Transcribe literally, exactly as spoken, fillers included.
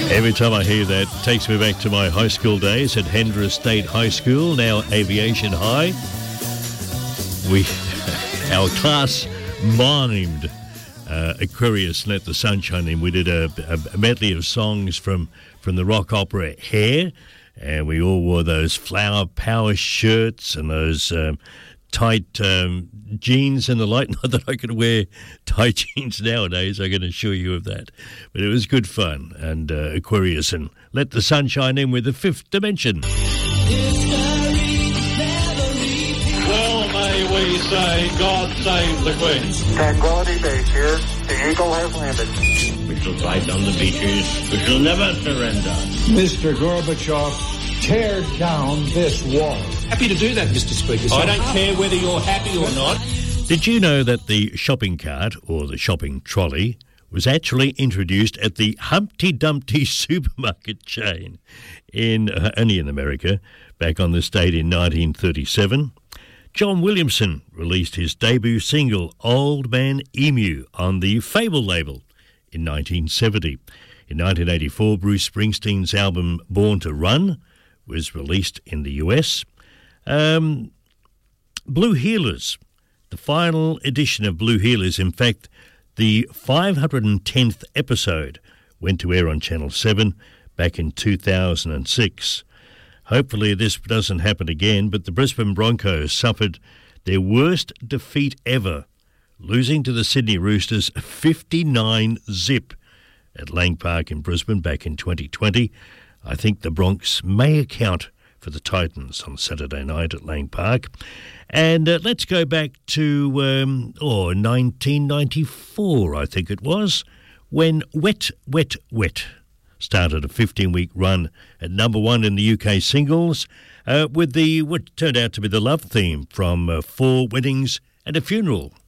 Every time I hear that, it takes me back to my high school days at Hendra State High School, now Aviation High. We, our class mimed uh, Aquarius, Let the Sunshine In. We did a, a medley of songs from, from the rock opera Hair, and we all wore those flower power shirts and those um, tight um, jeans and the like. Not that I could wear tight jeans nowadays, I can assure you of that. But it was good fun. And uh, Aquarius and Let the Sunshine In with the Fifth Dimension. Well, may we say, God save the Queen. Tranquility Base here. The Eagle has landed. We shall fight on the beaches. We shall never surrender. Mister Gorbachev, tear down this wall. Happy to do that, Mister Speaker. I don't care whether you're happy or not. Did you know that the shopping cart, or the shopping trolley, was actually introduced at the Humpty Dumpty supermarket chain, in uh, only in America, back on this date in nineteen thirty-seven? John Williamson released his debut single, Old Man Emu, on the Fable label in nineteen seventy. In nineteen eighty-four, Bruce Springsteen's album Born to Run was released in the U S. Um, Blue Heelers, the final edition of Blue Heelers, in fact, the five hundred tenth episode, went to air on Channel seven back in two thousand six. Hopefully this doesn't happen again, but the Brisbane Broncos suffered their worst defeat ever, losing to the Sydney Roosters fifty-nine zip at Lang Park in Brisbane back in twenty twenty. I think the Bronx may account for the Titans on Saturday night at Lang Park. And uh, let's go back to um, oh, nineteen ninety-four, I think it was, when Wet, Wet, Wet started a fifteen-week run at number one in the U K singles uh, with the what turned out to be the love theme from uh, Four Weddings and a Funeral.